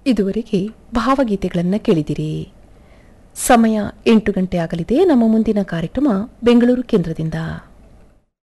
ಇದುವರೆಗೆ ಭಾವಗೀತೆಗಳನ್ನು ಕೇಳಿದಿರಿ. ಸಮಯ 8 ಗಂಟೆ ಆಗಲಿದೆ. ನಮ್ಮ ಮುಂದಿನ ಕಾರ್ಯಕ್ರಮ ಬೆಂಗಳೂರು ಕೇಂದ್ರದಿಂದ.